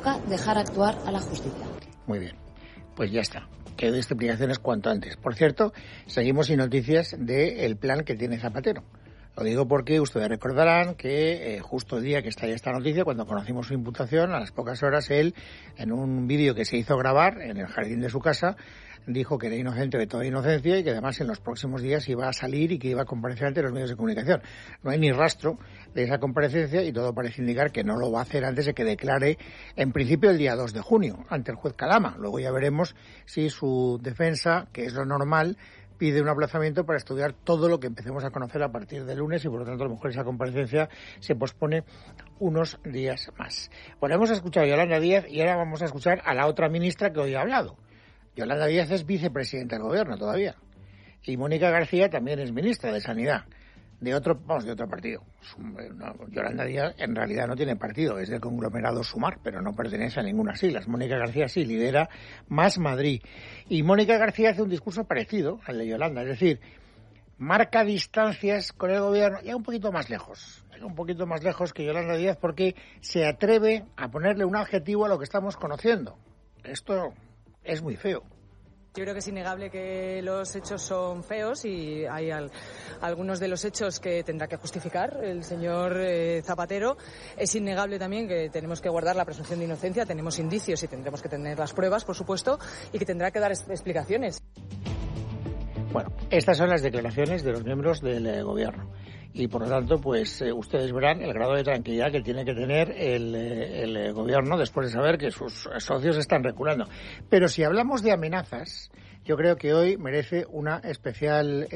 toca dejar actuar a la justicia. Muy bien, pues ya está. Que dé explicaciones cuanto antes. Por cierto, seguimos sin noticias del plan que tiene Zapatero. Lo digo porque ustedes recordarán que justo el día que estalla esta noticia, cuando conocimos su imputación, a las pocas horas él, en un vídeo que se hizo grabar en el jardín de su casa, dijo que era inocente de toda inocencia y que además en los próximos días iba a salir y que iba a comparecer ante los medios de comunicación. No hay ni rastro de esa comparecencia y todo parece indicar que no lo va a hacer antes de que declare, en principio, el día 2 de junio, ante el juez Calama. Luego ya veremos si su defensa, que es lo normal, pide un aplazamiento para estudiar todo lo que empecemos a conocer a partir del lunes y, por lo tanto, a lo mejor esa comparecencia se pospone unos días más. Bueno, hemos escuchado a Yolanda Díaz y ahora vamos a escuchar a la otra ministra que hoy ha hablado. Yolanda Díaz es vicepresidenta del Gobierno todavía y Mónica García también es ministra de Sanidad. De otro partido. Yolanda Díaz en realidad no tiene partido, es del conglomerado Sumar, pero no pertenece a ninguna siglas. Mónica García sí lidera Más Madrid. Y Mónica García hace un discurso parecido al de Yolanda, es decir, marca distancias con el gobierno, ya un poquito más lejos que Yolanda Díaz, porque se atreve a ponerle un adjetivo a lo que estamos conociendo. Esto es muy feo. Yo creo que es innegable que los hechos son feos y hay algunos de los hechos que tendrá que justificar el señor Zapatero. Es innegable también que tenemos que guardar la presunción de inocencia, tenemos indicios y tendremos que tener las pruebas, por supuesto, y que tendrá que dar explicaciones. Bueno, estas son las declaraciones de los miembros del Gobierno. Y, por lo tanto, pues ustedes verán el grado de tranquilidad que tiene que tener el Gobierno después de saber que sus socios están reculando. Pero si hablamos de amenazas, yo creo que hoy merece una especial,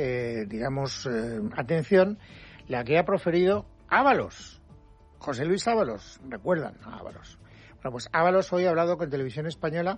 atención la que ha proferido Ábalos, José Luis Ábalos. ¿Recuerdan a Ábalos? Bueno, pues Ábalos hoy ha hablado con Televisión Española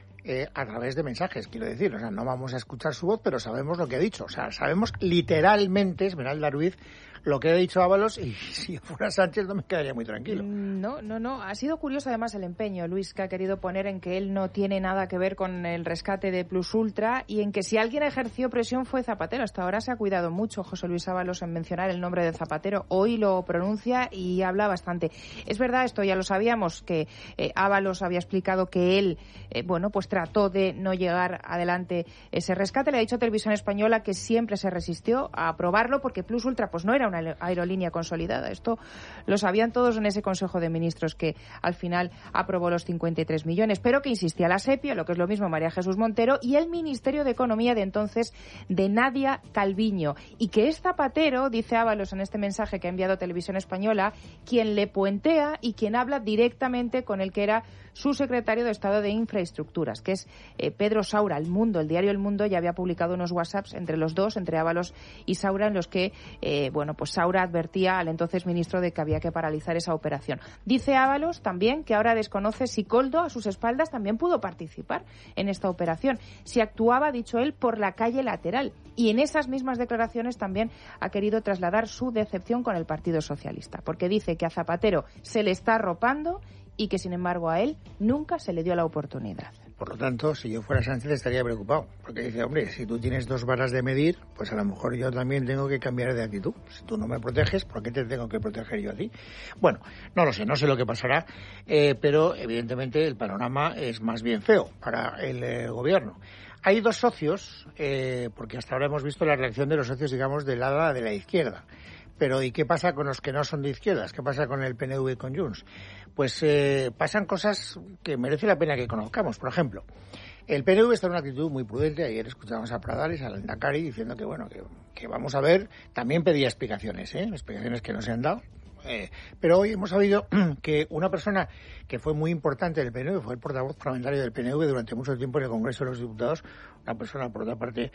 a través de mensajes, quiero decir. O sea, no vamos a escuchar su voz, pero sabemos lo que ha dicho. O sea, sabemos literalmente, Esmeralda Ruiz, lo que ha dicho Ábalos, y si yo fuera Sánchez no me quedaría muy tranquilo. No. Ha sido curioso además el empeño, Luis, que ha querido poner en que él no tiene nada que ver con el rescate de Plus Ultra y en que si alguien ejerció presión fue Zapatero. Hasta ahora se ha cuidado mucho José Luis Ábalos en mencionar el nombre de Zapatero. Hoy lo pronuncia y habla bastante. Es verdad, esto ya lo sabíamos, que Ábalos había explicado que él, pues trató de no llegar adelante ese rescate. Le ha dicho a Televisión Española que siempre se resistió a aprobarlo porque Plus Ultra pues no era una aerolínea consolidada. Esto lo sabían todos en ese Consejo de Ministros que al final aprobó los 53 millones, pero que insistía la SEPI, lo que es lo mismo María Jesús Montero, y el Ministerio de Economía de entonces de Nadia Calviño. Y que es Zapatero, dice Ábalos en este mensaje que ha enviado Televisión Española, quien le puentea y quien habla directamente con el que era su secretario de Estado de Infraestructuras, que es Pedro Saura. El Mundo, el diario El Mundo, ya había publicado unos WhatsApps entre los dos, entre Ábalos y Saura, en los que, pues Saura advertía al entonces ministro de que había que paralizar esa operación. Dice Ábalos también que ahora desconoce si Koldo, a sus espaldas, también pudo participar en esta operación. Si actuaba, dicho él, por la calle lateral. Y en esas mismas declaraciones también ha querido trasladar su decepción con el Partido Socialista, porque dice que a Zapatero se le está arropando y que, sin embargo, a él nunca se le dio la oportunidad. Por lo tanto, si yo fuera Sánchez estaría preocupado, porque dice, hombre, si tú tienes dos varas de medir, pues a lo mejor yo también tengo que cambiar de actitud. Si tú no me proteges, ¿por qué te tengo que proteger yo a ti? Bueno, no sé lo que pasará, pero evidentemente el panorama es más bien feo para el Gobierno. Hay dos socios, porque hasta ahora hemos visto la reacción de los socios, digamos, del ala de la izquierda. Pero ¿y qué pasa con los que no son de izquierdas? ¿Qué pasa con el PNV y con Junts? Pues pasan cosas que merece la pena que conozcamos. Por ejemplo, el PNV está en una actitud muy prudente. Ayer escuchamos a Pradales, a Lehendakari, diciendo que vamos a ver. También pedía explicaciones que no se han dado. Pero hoy hemos sabido que una persona que fue muy importante del PNV, fue el portavoz parlamentario del PNV durante mucho tiempo en el Congreso de los Diputados, una persona, por otra parte,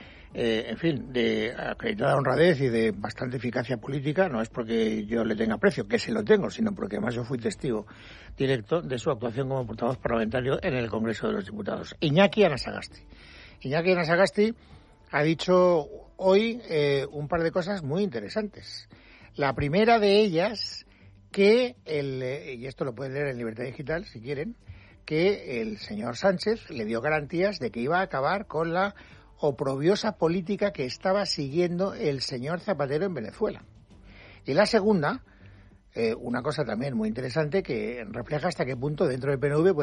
de acreditada honradez y de bastante eficacia política. No es porque yo le tenga aprecio, que se lo tengo, sino porque además yo fui testigo directo de su actuación como portavoz parlamentario en el Congreso de los Diputados. Iñaki Anasagasti. Iñaki Anasagasti ha dicho hoy un par de cosas muy interesantes. La primera de ellas, que y esto lo pueden leer en Libertad Digital si quieren, que el señor Sánchez le dio garantías de que iba a acabar con la oprobiosa política que estaba siguiendo el señor Zapatero en Venezuela. Y la segunda, una cosa también muy interesante que refleja hasta qué punto dentro del PNV